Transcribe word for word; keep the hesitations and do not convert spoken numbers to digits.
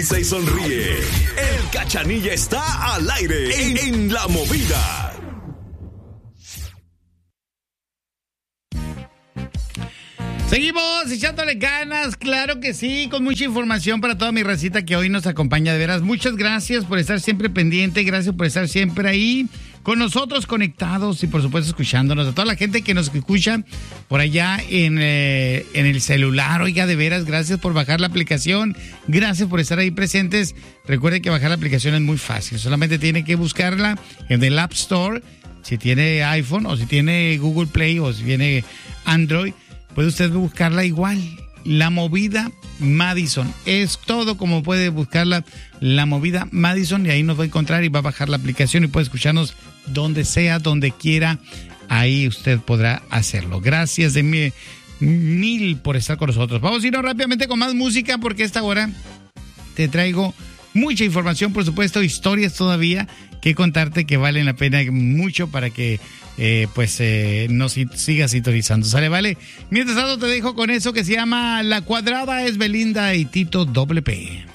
risa y sonríe. El Cachanilla está al aire en, en La Movida. Seguimos echándole ganas, claro que sí, con mucha información para toda mi racita que hoy nos acompaña. De veras, muchas gracias por estar siempre pendiente, gracias por estar siempre ahí con nosotros conectados y por supuesto escuchándonos. A toda la gente que nos escucha por allá en, eh, en el celular, oiga, de veras, gracias por bajar la aplicación, gracias por estar ahí presentes. Recuerde que bajar la aplicación es muy fácil, solamente tiene que buscarla en el App Store, si tiene iPhone o si tiene Google Play o si tiene Android. Puede usted buscarla igual, La Movida Madison. Es todo como puede buscarla, La Movida Madison, y ahí nos va a encontrar y va a bajar la aplicación y puede escucharnos donde sea, donde quiera. Ahí usted podrá hacerlo. Gracias de mil, mil por estar con nosotros. Vamos a irnos rápidamente con más música porque a esta hora te traigo mucha información, por supuesto, historias todavía que contarte que valen la pena mucho para que eh, pues eh, nos sigas sintonizando. ¿Sale? Vale. Mientras tanto te dejo con eso que se llama La Cuadrada es Belinda y Tito Doble P.